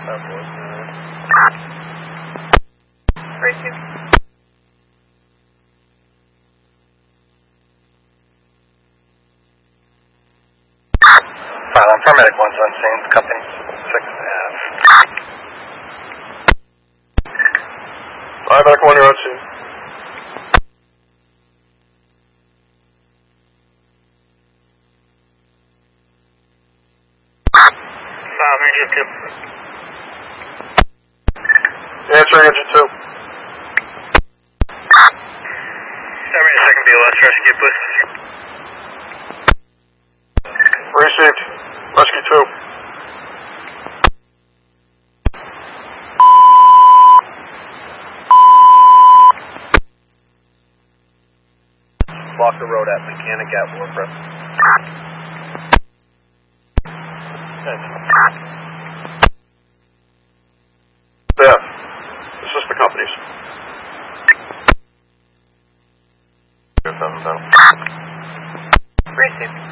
Received. Paramedic 1's on scene, company 6F. Paramedic 1, you're on scene. Engine 2. Answering engine 2. Second BLS rescue, please. Received. Rescue 2. Block the road at Mechanic at Warcraft. Yeah. Assist the companies. Received.